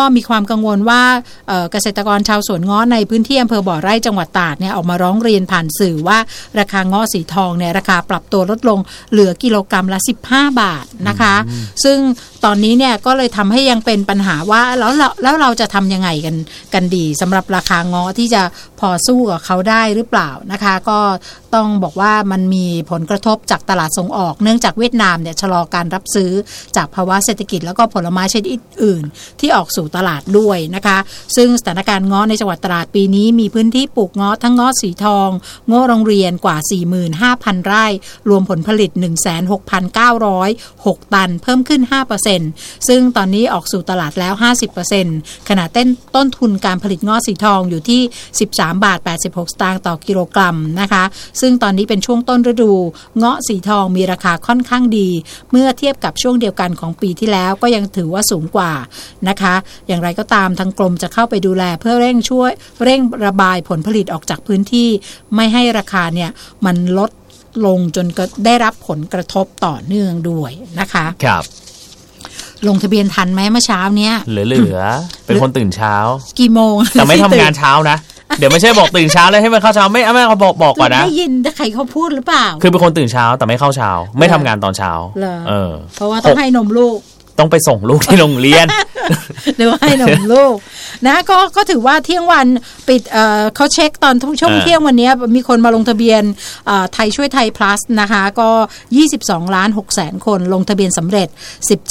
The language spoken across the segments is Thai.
มีความกังวลว่าเกษตรกรชาวสวนเงาะในพื้นที่อำเภอบ่อไร่จังหวัดตราดเนี่ยออกมาร้องเรียนผ่านสื่อว่าราคาเงาะสีทองเนี่ยราคาปรับตัวลดลงเหลือกิโลกรัมละ15 บาทนะคะซึ่งตอนนี้เนี่ยก็เลยทำให้ยังเป็นปัญหาว่าแล้วเราจะทำยังไงกันดีสำหรับราคาเงาะที่จะพอสู้กับเขาได้หรือเปล่านะคะก็ต้องบอกว่ามันมีผลกระทบจากตลาดส่งออกเนื่องจากเวียดนามเนี่ยชะลอการรับซื้อจากภาวะเศรษฐกิจแล้วก็ผลไม้ชนิดอื่นที่ออกสู่ตลาดด้วยนะคะซึ่งสถานการณ์เงาะในจังหวัดตราดปีนี้มีพื้นที่ปลูกเงาะทั้งเงาะสีทองเงาะโรงเรียนกว่า 45,000 ไร่รวมผลผลิต 16,906 ตันเพิ่มขึ้น 5% ซึ่งตอนนี้ออกสู่ตลาดแล้ว 50% ขณะต้นทุนการผลิตเงาะสีทองอยู่ที่ 13 บาท 86 สตางค์ต่อกิโลกรัมนะคะซึ่งตอนนี้เป็นช่วงต้นฤดูเงาะสีทองมีราคาค่อนข้างดีเมื่อเทียบกับช่วงเดียวกันของปีที่แล้วก็ยังถือว่าสูงกว่านะคะอย่างไรก็ตามทางกรมจะเข้าไปดูแลเพื่อเร่งระบายผลผลิตออกจากพื้นที่ไม่ให้ราคาเนี่ยมันลดลงจนก็ได้รับผลกระทบต่อเนื่องด้วยนะคะครับลงทะเบียนทันไหมเมื่อเช้าเนี้ยเหลือเป็นคนตื่นเช้ากี่โมงแต่ไม่ทำงานเช้านะเดี๋ยวไม่ใช่บอกตื่นเช้าเลยให้มันเข้าเช้าไม่เขาบอกก่อนนะได้ยินใครเขาพูดหรือเปล่าคือเป็นคนตื่นเช้าแต่ไม่เข้าเช้าไม่ทำงานตอนเช้าเพราะว่าต้องให้นมลูกต้องไปส่งลูกที่โรงเรียนหรือว่าให้นมลูกนะก็ถือว่าเที่ยงวันปิดเขาเช็คตอนช่วงเที่ยงวันนี้มีคนมาลงทะเบียนไทยช่วยไทย plus นะคะก็22,600,000 คนลงทะเบียนสำเร็จ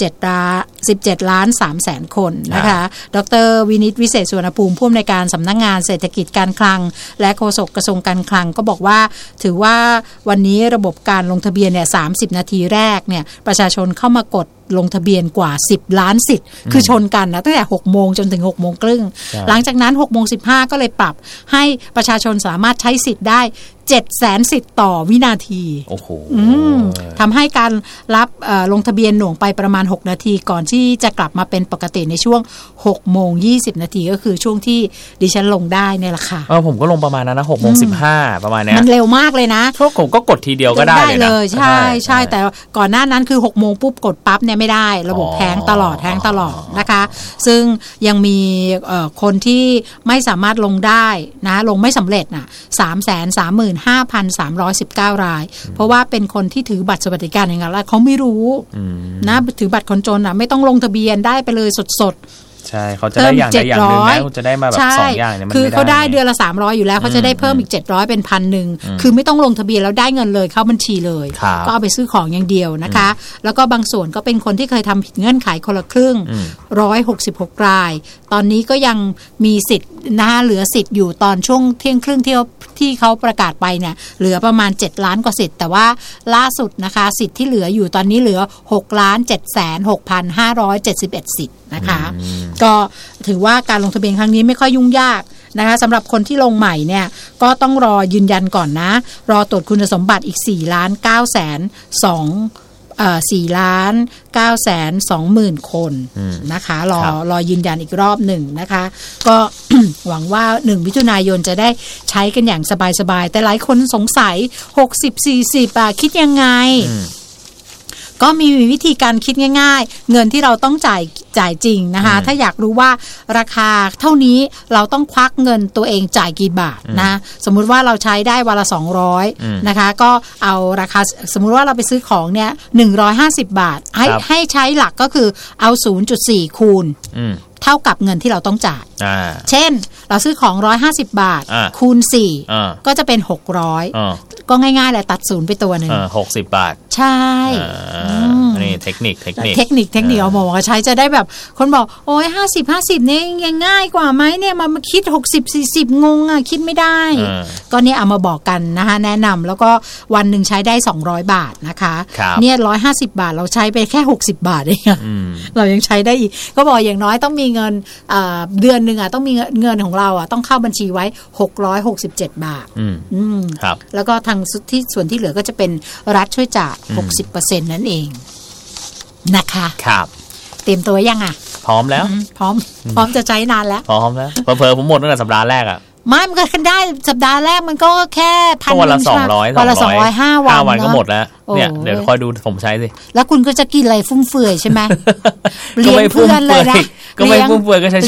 17,300,000 คนนะคะดร.วินิตวิเศษสุวรรณภูมิผู้อำนวยการสำนักงานเศรษฐกิจการคลังและโฆษกกระทรวงการคลังก็บอกว่าถือว่าวันนี้ระบบการลงทะเบียนเนี่ย30 นาทีแรกเนี่ยประชาชนเข้ามากดลงทะเบียนกว่า10 ล้านสิทธิ์คือชนกันนะตั้งแต่ 6 โมงจนถึง 6 โมงครึ่งหลังจากนั้น 6 โมง 15ก็เลยปรับให้ประชาชนสามารถใช้สิทธิ์ได้ 700,000 สิทธิ์ต่อวินาทีโอ้โหทำให้การรับลงทะเบียนหน่วงไปประมาณ6นาทีก่อนที่จะกลับมาเป็นปกติในช่วง 6 โมง 20 นาทีก็คือช่วงที่ดิฉันลงได้เนี่ยแหละค่ะผมก็ลงประมาณนั้นนะ 6 โมง 15ประมาณนี้มันเร็วมากเลยนะผมก็กดทีเดียวก็ได้เลยใช่แต่ก่อนหน้านั้นคือ 6 โมงปุ๊บกดปั๊บเนี่ยไม่ได้ระบบแท้งตลอดนะคะซึ่งยังมีคนที่ไม่สามารถลงได้นะลงไม่สำเร็จนะ335,319 รายเพราะว่าเป็นคนที่ถือบัตรสวัสดิการอย่างนั้นแล้วเขาไม่รู้นะถือบัตรคนจนอ่ะไม่ต้องลงทะเบียนได้ไปเลยสดใช่เขาจะได้อย่างใดอย่างหนึ่งแล้วจะได้มาแบบ2อย่างเนี่ยมันไม่ได้คือเขาได้เดือนละ300อยู่แล้วเขาจะได้เพิ่มอีก700เป็น 1,000 คือไม่ต้องลงทะเบียนแล้วได้เงินเลยเข้าบัญชีเลยก็เอาไปซื้อของอย่างเดียวนะคะแล้วก็บางส่วนก็เป็นคนที่เคยทำผิดเงื่อนไขคนละครึ่ง166 รายตอนนี้ก็ยังมีสิทธิ์นะคะเหลือสิทธิ์อยู่ตอนช่วงเที่ยงครึ่งที่เขาประกาศไปเนี่ยเหลือประมาณ7ล้านกว่าสิทธิ์แต่ว่าล่าสุดนะคะสิทธิ์ที่เหลืออยู่ตอนนี้เหลือ 6,706,571 สิทธิ์นะคะก็ถือว่าการลงทะเบียนครั้งนี้ไม่ค่อยยุ่งยากนะคะสำหรับคนที่ลงใหม่เนี่ยก็ต้องรอยืนยันก่อนนะรอตรวจคุณสมบัติอีก4,920,000 คนนะคะรอยืนยันอีกรอบหนึ่งนะคะก็ หวังว่า1มิถุนายนจะได้ใช้กันอย่างสบายๆแต่หลายคนสงสัย60-40คิดยังไงก็มีวิธีการคิดง่ายๆเงินที่เราต้องจ่ายจริงนะคะถ้าอยากรู้ว่าราคาเท่านี้เราต้องควักเงินตัวเองจ่ายกี่บาทนะสมมุติว่าเราใช้ได้วันละ200นะคะก็เอาราคาสมมุติว่าเราไปซื้อของเนี่ย150 บาทให้ใช้หลักก็คือเอา 0.4 คูณเท่ากับเงินที่เราต้องจ่ายเช่นเราซื้อของ150 บาทคูณ4ก็จะเป็น600ก็ง่ายๆแหละตัดศูนย์ไปตัวนึง 60 บาทใช่นี่เทคนิคเอาบอกว่าใช้จะได้แบบคนบอกโอ้ย50นี่ยังง่ายกว่าไหมเนี่ยมาคิด60-40งงอ่ะคิดไม่ได้ก็เนี่ยเอามาบอกกันนะคะแนะนำแล้วก็วันหนึ่งใช้ได้200 บาทนะคะเนี่ย150 บาทเราใช้ไปแค่60 บาทเองเรายังใช้ได้อีกก็บอกอย่างน้อยต้องมีเงินเดือนนึงอ่ะต้องมีเงินของเราอ่ะต้องเข้าบัญชีไว้667 บาทแล้วก็ทางที่ส่วนที่เหลือก็จะเป็นรัฐช่วยจ่าย60%นั่นเองนะคะครับเตรียมตัวยังอ่ะพร้อมแล้วพร้อมจะใช้นานแล้วพร้อมแล้วเผลอๆผมหมดตั้งแต่สัปดาห์แรกอ่ะไม่มันก็ได้สัปดาห์แรกมันก็แค่1,000 วันละ200 วันละ205 วันก็หมดแล้วเนี่ยเดี๋ยวคอยดูผมใช้สิแล้วคุณก็จะกินอะไรฟุ่มเฟือยใช่ไหมเลี้ยงเพื่อนเลยนะก็ไม่ฟุ่มเฟือยก็ใช้